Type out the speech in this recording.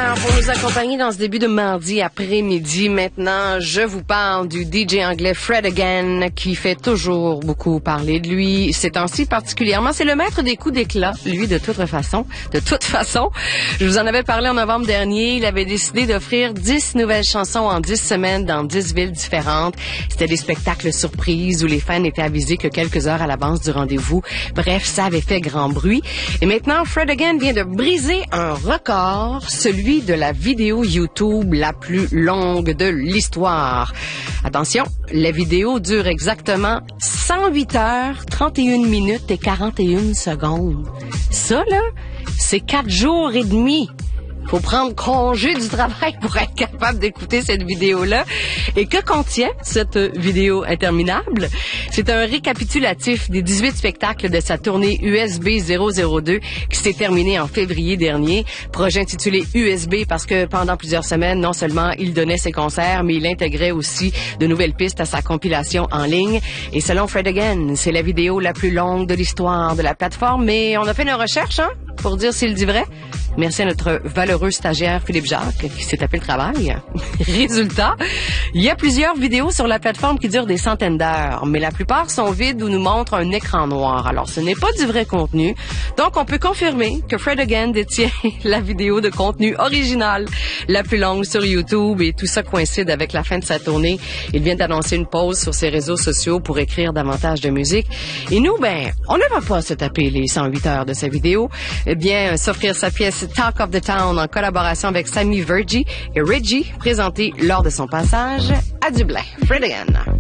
Alors, pour nous accompagner dans ce début de mardi après-midi, maintenant, je vous parle du DJ anglais Fred Again, qui fait toujours beaucoup parler de lui. Ces temps-ci particulièrement, c'est le maître des coups d'éclat, lui, de toute façon. Je vous en avais parlé en novembre dernier. Il avait décidé d'offrir 10 nouvelles chansons en 10 semaines dans 10 villes différentes. C'était des spectacles surprises où les fans étaient avisés que quelques heures à l'avance du rendez-vous. Bref, ça avait fait grand bruit. Et maintenant, Fred Again vient de briser un record, celui de la vidéo YouTube la plus longue de l'histoire. Attention, la vidéo dure exactement 108 heures, 31 minutes et 41 secondes. Ça, là, c'est 4 jours et demi. Faut prendre congé du travail pour être capable d'écouter cette vidéo-là. Et que contient cette vidéo interminable? C'est un récapitulatif des 18 spectacles de sa tournée USB 002 qui s'est terminée en février dernier. Projet intitulé USB parce que pendant plusieurs semaines, non seulement il donnait ses concerts, mais il intégrait aussi de nouvelles pistes à sa compilation en ligne. Et selon Fred Again, c'est la vidéo la plus longue de l'histoire de la plateforme. Mais on a fait une recherche, pour dire s'il dit vrai. Merci à notre valeureux stagiaire Philippe Jacques qui s'est tapé le travail. Résultat, il y a plusieurs vidéos sur la plateforme qui durent des centaines d'heures, mais la plupart sont vides ou nous montrent un écran noir. Alors, ce n'est pas du vrai contenu. Donc, on peut confirmer que Fred Again détient la vidéo de contenu original la plus longue sur YouTube et tout ça coïncide avec la fin de sa tournée. Il vient d'annoncer une pause sur ses réseaux sociaux pour écrire davantage de musique. Et nous, on ne va pas se taper les 108 heures de sa vidéo. Eh bien, s'offrir sa pièce Talk of the Town en collaboration avec Sammy Verji et Reggie, présentée lors de son passage à Dublin. Fred Again.